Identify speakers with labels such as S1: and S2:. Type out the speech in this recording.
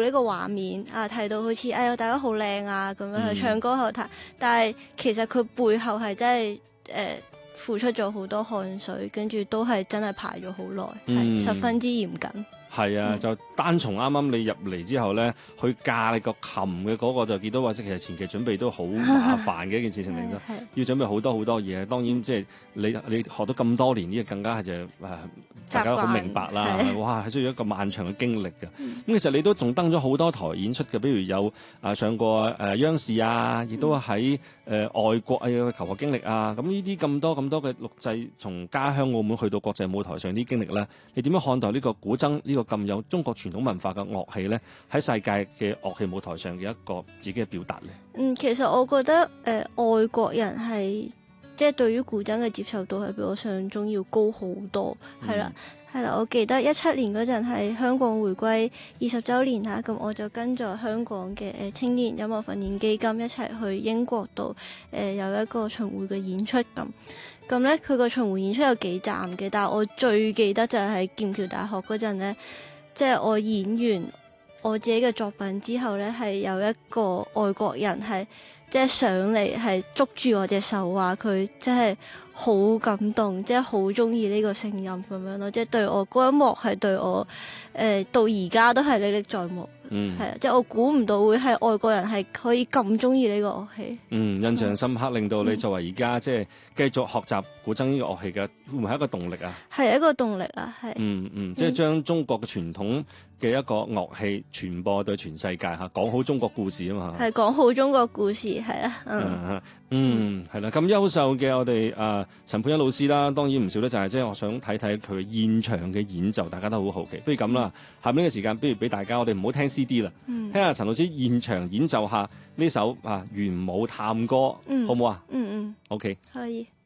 S1: 呢個畫面啊，睇到好似哎呀大家好靚啊咁樣去唱歌後彈，但係其實佢背後係真係付出咗好多汗水，跟住都係真係排咗好耐，係十分之嚴謹。
S2: 係啊，就單從啱啱你入嚟之後咧，去架你個琴嘅嗰個就見到話，其實前期準備都好麻煩嘅一件事情嚟㗎，要準備好多嘢。當然即係你學咗咁多年，呢個更加係就大家都好明白啦。哇，係需要一個漫長嘅經歷㗎。咁其實你都仲登咗好多台演出嘅，比如有上過央視啊，亦都喺外國嘅求學經歷啊。咁呢啲咁多嘅錄製，從家鄉澳門去到國際舞台上啲經歷咧，你點樣看待呢個古箏呢個咁有中國傳統文化嘅樂器咧，喺世界嘅樂器舞台上嘅一個自己嘅表達咧？
S1: 其實我覺得外國人係即係對於古箏嘅接受度係比我想象中要高好多，係啦。我記得17年嗰陣係香港回歸20週年啦，咁我就跟咗香港嘅青年音樂訓練基金一齊去英國度有一個巡迴嘅演出咁咧，佢個巡迴演出有幾站嘅，但係我最記得就係喺劍橋大學嗰陣咧，即係我演完我自己嘅作品之後咧，係有一個外國人係即係上嚟係捉住我隻手，話佢即係好感動，即係好中意呢個聲音咁樣咯，即係對我嗰一幕係對我到而家都係歷歷在目。係啊，即係我估唔到會係外國人係可以咁中意呢個樂器。印
S2: 象深刻，令到你作為而家即係繼續學習古箏呢個樂器嘅，會唔會係一個動力啊？係
S1: 一個動力啊，係。
S2: 即係將中國嘅傳統嘅一個樂器傳播對全世界嚇，講好中國故事啊嘛。
S1: 係講好中國故事，係啊。
S2: 係啦，咁優秀嘅我哋陳佩欣老師啦，當然唔少得就係即係我想睇睇佢現場嘅演奏，大家都好好奇。不如咁啦，下面呢個時間，不如俾大家我哋唔好聽 CD 啦，聽下陳老師現場演奏下呢首玄武探歌，好唔好啊？OK。
S1: 可以。